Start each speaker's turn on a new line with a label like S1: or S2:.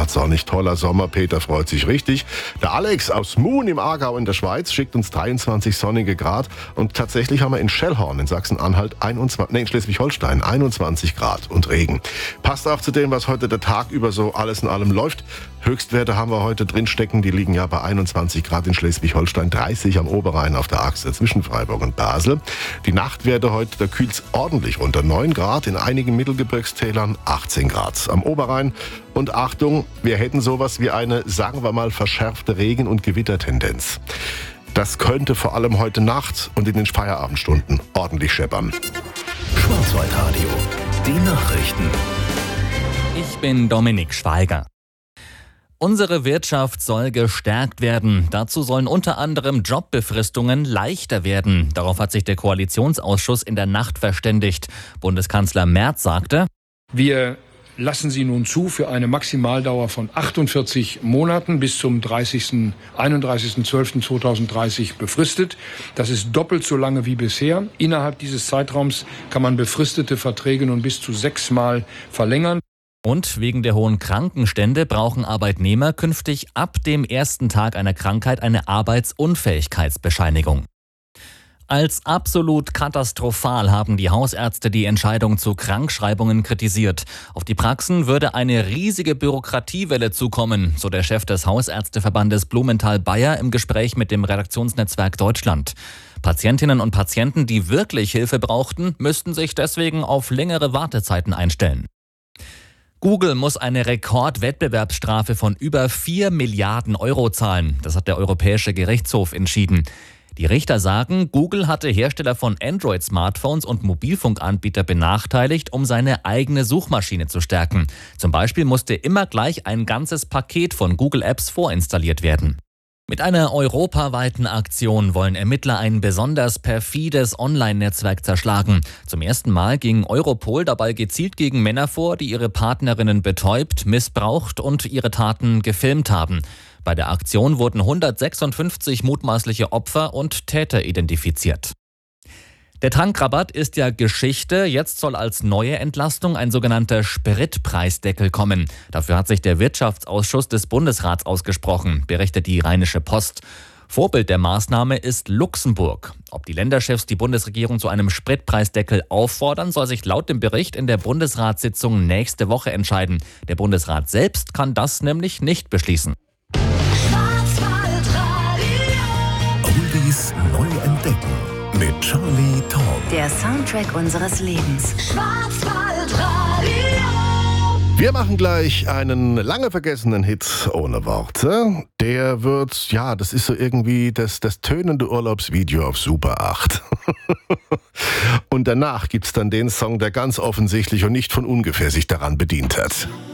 S1: Grad, sonnig, toller Sommer. Peter freut sich richtig. Der Alex aus Moon im Aargau in der Schweiz schickt uns 23 sonnige Grad. Und tatsächlich haben wir in Schellhorn in Sachsen-Anhalt in Schleswig-Holstein 21 Grad und Regen. Passt auch zu dem, was heute der Tag über so alles in allem läuft. Höchstwerte haben wir heute drinstecken, die liegen ja bei 21 Grad in Schleswig-Holstein, 30 am Oberrhein auf der Achse zwischen Freiburg und Basel. Die Nachtwerte heute, da kühlt's ordentlich runter, 9 Grad, in einigen Mittelgebirgstälern 18 Grad am Oberrhein. Und Achtung, wir hätten sowas wie eine, sagen wir mal, verschärfte Regen- und Gewittertendenz. Das könnte vor allem heute Nacht und in den Feierabendstunden ordentlich scheppern.
S2: Schwarzwaldradio, die Nachrichten.
S3: Ich bin Dominik Schweiger. Unsere Wirtschaft soll gestärkt werden. Dazu sollen unter anderem Jobbefristungen leichter werden. Darauf hat sich der Koalitionsausschuss in der Nacht verständigt. Bundeskanzler Merz sagte:
S4: Wir lassen sie nun zu für eine Maximaldauer von 48 Monaten bis zum 31.12.2030 befristet. Das ist doppelt so lange wie bisher. Innerhalb dieses Zeitraums kann man befristete Verträge nun bis zu 6-mal verlängern.
S3: Und wegen der hohen Krankenstände brauchen Arbeitnehmer künftig ab dem ersten Tag einer Krankheit eine Arbeitsunfähigkeitsbescheinigung. Als absolut katastrophal haben die Hausärzte die Entscheidung zu Krankschreibungen kritisiert. Auf die Praxen würde eine riesige Bürokratiewelle zukommen, so der Chef des Hausärzteverbandes Blumenthal-Bayer im Gespräch mit dem Redaktionsnetzwerk Deutschland. Patientinnen und Patienten, die wirklich Hilfe brauchten, müssten sich deswegen auf längere Wartezeiten einstellen. Google muss eine Rekordwettbewerbsstrafe von über 4 Milliarden Euro zahlen. Das hat der Europäische Gerichtshof entschieden. Die Richter sagen, Google hatte Hersteller von Android-Smartphones und Mobilfunkanbieter benachteiligt, um seine eigene Suchmaschine zu stärken. Zum Beispiel musste immer gleich ein ganzes Paket von Google Apps vorinstalliert werden. Mit einer europaweiten Aktion wollen Ermittler ein besonders perfides Online-Netzwerk zerschlagen. Zum ersten Mal ging Europol dabei gezielt gegen Männer vor, die ihre Partnerinnen betäubt, missbraucht und ihre Taten gefilmt haben. Bei der Aktion wurden 156 mutmaßliche Opfer und Täter identifiziert. Der Tankrabatt ist ja Geschichte. Jetzt soll als neue Entlastung ein sogenannter Spritpreisdeckel kommen. Dafür hat sich der Wirtschaftsausschuss des Bundesrats ausgesprochen, berichtet die Rheinische Post. Vorbild der Maßnahme ist Luxemburg. Ob die Länderchefs die Bundesregierung zu einem Spritpreisdeckel auffordern, soll sich laut dem Bericht in der Bundesratssitzung nächste Woche entscheiden. Der Bundesrat selbst kann das nämlich nicht beschließen.
S2: Oldies neu entdecken. Mit Charlie Tong.
S5: Der Soundtrack unseres Lebens.
S6: Schwarzwaldradio.
S1: Wir machen gleich einen lange vergessenen Hit ohne Worte. Der wird, ja, das ist so irgendwie das tönende Urlaubsvideo auf Super 8. Und danach gibt's dann den Song, der ganz offensichtlich und nicht von ungefähr sich daran bedient hat.